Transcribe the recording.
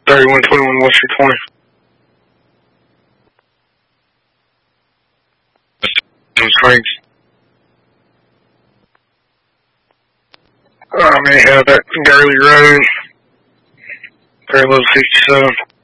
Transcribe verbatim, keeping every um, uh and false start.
thirty-one twenty-one West Street twenty. Springs. I may have that Gurley Road, parallel sixty-seven.